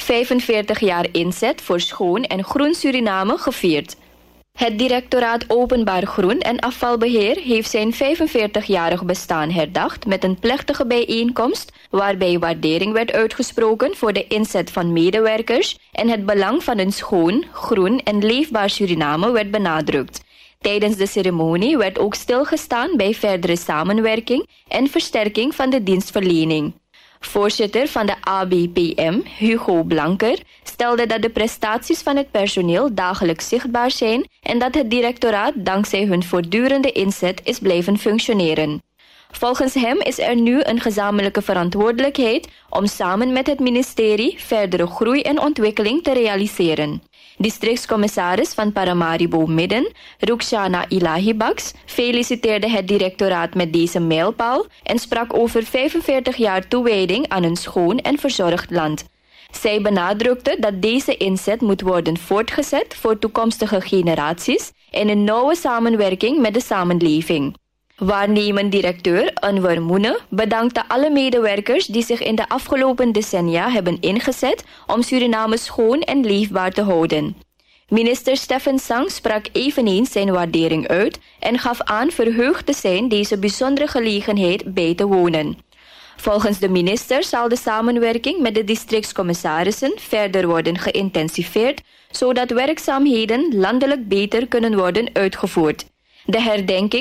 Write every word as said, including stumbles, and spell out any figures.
vijfenveertig jaar inzet voor schoon en groen Suriname gevierd. Het Directoraat Openbaar Groen en Afvalbeheer heeft zijn vijfenveertigjarig bestaan herdacht met een plechtige bijeenkomst waarbij waardering werd uitgesproken voor de inzet van medewerkers en het belang van een schoon, groen en leefbaar Suriname werd benadrukt. Tijdens de ceremonie werd ook stilgestaan bij verdere samenwerking en versterking van de dienstverlening. Voorzitter van de A B P M, Hugo Blanker, stelde dat de prestaties van het personeel dagelijks zichtbaar zijn en dat het directoraat dankzij hun voortdurende inzet is blijven functioneren. Volgens hem is er nu een gezamenlijke verantwoordelijkheid om samen met het ministerie verdere groei en ontwikkeling te realiseren. Districtscommissaris van Paramaribo Midden, Ruxana Ilahibaks, feliciteerde het directoraat met deze mijlpaal en sprak over vijfenveertig jaar toewijding aan een schoon en verzorgd land. Zij benadrukte dat deze inzet moet worden voortgezet voor toekomstige generaties in een nauwe samenwerking met de samenleving. Waarnemend directeur Anwar Moene bedankte alle medewerkers die zich in de afgelopen decennia hebben ingezet om Suriname schoon en leefbaar te houden. Minister Stephen Sang sprak eveneens zijn waardering uit en gaf aan verheugd te zijn deze bijzondere gelegenheid bij te wonen. Volgens de minister zal de samenwerking met de districtscommissarissen verder worden geïntensiveerd, zodat werkzaamheden landelijk beter kunnen worden uitgevoerd. De herdenking